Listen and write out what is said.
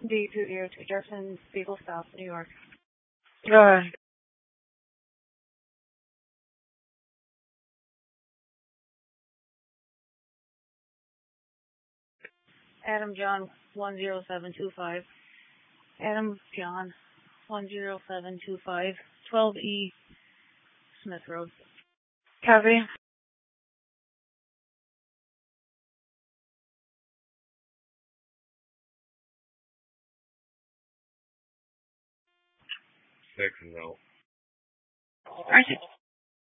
D202 Jefferson, Beagle South, New York. Go ahead. Adam John 10725. Adam John 10725. 12E Smith Road. Copy. Six, no. Alright.